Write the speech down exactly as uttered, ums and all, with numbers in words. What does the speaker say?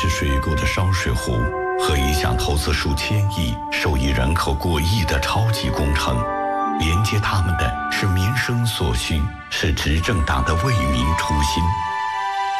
是水沟的烧水湖和一项投资数千亿、受益人口过亿的超级工程，连接他们的是民生所需，是执政党的为民初心。